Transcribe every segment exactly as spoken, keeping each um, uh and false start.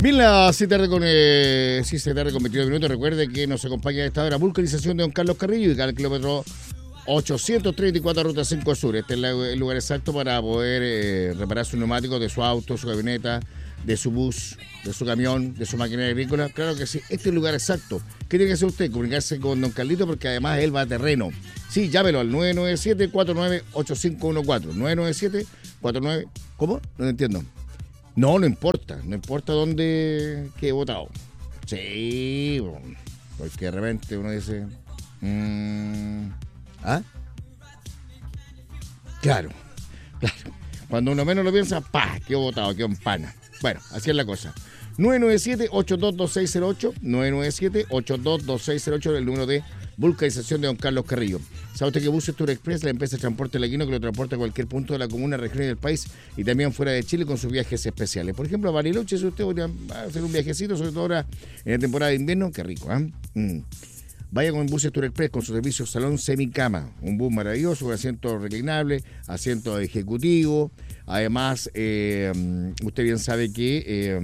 Bien, las siete tarde con, eh, sí, siete tarde con veintidós minutos. Recuerde que nos acompaña a esta hora vulcanización de Don Carlos Carrillo y cada kilómetro ochocientos treinta y cuatro Ruta cinco Sur. Este es el lugar exacto para poder eh, reparar sus neumáticos de su auto, su camioneta, de su bus, de su camión, de su maquinaria agrícola. Claro que sí, este es el lugar exacto. ¿Qué tiene que hacer usted? Comunicarse con Don Carlito porque además él va a terreno. Sí, llámelo al nueve nueve siete, cuatro nueve ocho cinco uno cuatro. nueve nueve siete, cuatro nueve... ¿Cómo? No entiendo. No, no importa. No importa dónde quede votado. Sí, porque de repente uno dice... Mmm, ¿Ah? Claro, claro. Cuando uno menos lo piensa, ¡pah! Quedó votado, quedó en pana. Bueno, así es la cosa. nueve nueve siete, ocho dos dos seis cero ocho, nueve nueve siete, ocho dos dos seis cero ocho, el número de vulcanización de Don Carlos Carrillo. ¿Sabe usted que Buses Tour Express, la empresa de transporte laguino que lo transporta a cualquier punto de la comuna, región y del país y también fuera de Chile con sus viajes especiales? Por ejemplo, a Bariloche, si usted va a hacer un viajecito, sobre todo ahora en la temporada de invierno, qué rico, ¿eh? Mm. Vaya con Buses Tour Express con su servicio salón semicama, un bus maravilloso con asiento reclinable, asiento ejecutivo. Además, eh, usted bien sabe que eh,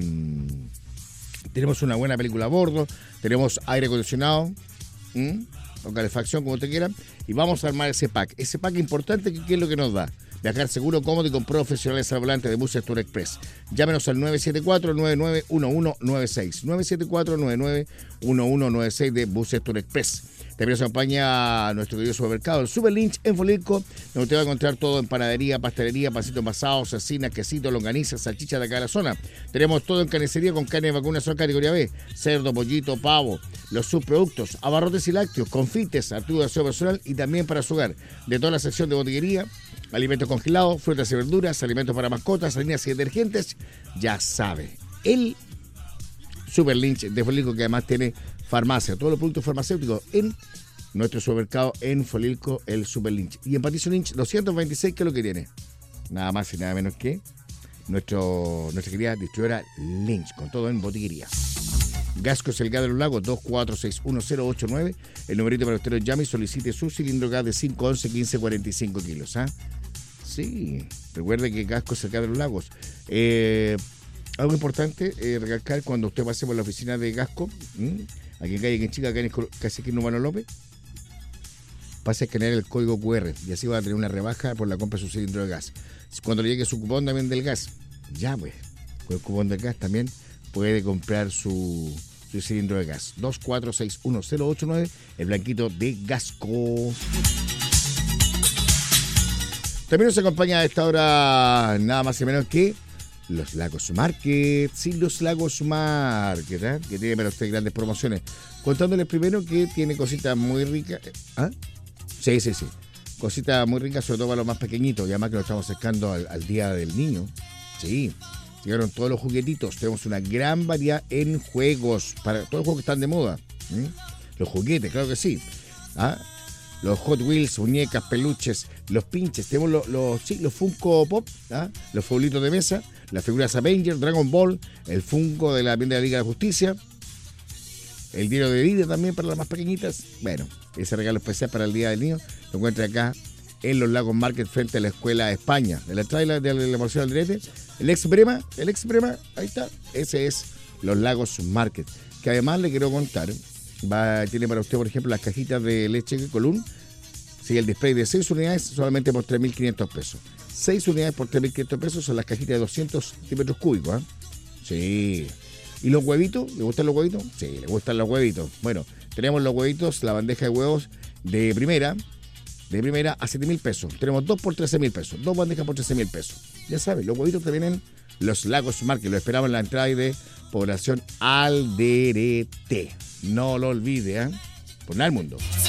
tenemos una buena película a bordo, tenemos aire acondicionado, ¿m? o calefacción, como usted quiera, y vamos a armar ese pack. Ese pack importante, ¿qué es lo que nos da? Viajar seguro, cómodo y con profesionales al volante de Buses Tour Express. Llámenos al nueve siete cuatro, nueve nueve uno uno nueve seis. nueve siete cuatro, nueve nueve uno uno nueve seis de Buses Tour Express. También nos acompaña nuestro querido supermercado, el Super Lynch en Folirco, donde usted va a encontrar todo en panadería, pastelería, pancitos envasados, cecinas, quesitos, longanizas, salchichas de acá de la zona. Tenemos todo en carnicería con carne de vacunación categoría B, cerdo, pollito, pavo, los subproductos, abarrotes y lácteos, confites, artículos de aseo personal y también para su hogar. De toda la sección de botillería, alimentos congelados, frutas y verduras, alimentos para mascotas, líneas y detergentes, ya sabe. El Super Lynch de Folirco, que además tiene farmacia, todos los productos farmacéuticos en nuestro supermercado en Folirco, el Super Lynch. Y en Patricio Lynch doscientos veintiséis, ¿qué es lo que tiene? Nada más y nada menos que nuestro, nuestra querida distribuidora Lynch, con todo en botillería. Gasco Selgado de los Lagos, dos cuatro seis uno cero ocho nueve, el numerito para usted lo llame y solicite su cilindro gas de cinco once quince cuarenta y cinco kilos. ¿Ah? Sí, recuerde que Gasco Selgado de los Lagos. Eh, algo importante, eh, recalcar cuando usted pase por la oficina de Gasco, ¿m? aquí en calle Quinchica, acá en Cacique Númano López, pase a escanear el código cu erre y así va a tener una rebaja por la compra de su cilindro de gas. Cuando le llegue su cupón también del gas, ya pues, con el cupón del gas también puede comprar su, su cilindro de gas. dos cuatro seis uno cero ocho nueve, el blanquito de Gasco. También nos acompaña a esta hora nada más y menos que Los Lagos Market. Sí, Los Lagos Market, ¿eh? que tiene para usted grandes promociones. Contándoles primero que tiene cositas muy ricas. ¿Ah? Sí, sí, sí. Cositas muy ricas, sobre todo para los más pequeñitos. Y además que nos estamos acercando al, al Día del Niño. Sí. Llegaron todos los juguetitos. Tenemos una gran variedad en juegos. Para todos los juegos que están de moda. ¿Mm? Los juguetes, claro que sí. ¿Ah? Los Hot Wheels, muñecas, peluches, los pinches. Tenemos los, los, sí, los Funko Pop, ¿ah? Los favoritos de mesa, las figuras Avengers, Dragon Ball, el Funko de la tienda de la Liga de la Justicia, el diario de vida también para las más pequeñitas. Bueno, ese regalo especial para el Día del Niño lo encuentra acá en Los Lagos Market frente a la Escuela de España. De la trailer de la Morcilla del Direte, el ex Brema, el ex Brema, ahí está. Ese es Los Lagos Market. Que además le quiero contar, va, tiene para usted, por ejemplo, las cajitas de leche Colún. Sí, el display de seis unidades solamente por tres mil quinientos pesos. seis unidades por tres mil quinientos pesos son las cajitas de doscientos centímetros cúbicos. ¿eh? Sí. ¿Y los huevitos? ¿Le gustan los huevitos? Sí, le gustan los huevitos. Bueno, tenemos los huevitos, la bandeja de huevos de primera, de primera a siete mil pesos. Tenemos dos por trece mil pesos. Dos bandejas por trece mil pesos. Ya saben, los huevitos que vienen Los Lagos Market. Lo esperamos en la entrada de Población Alderete. No lo olvide, ¿eh? Por nada del mundo.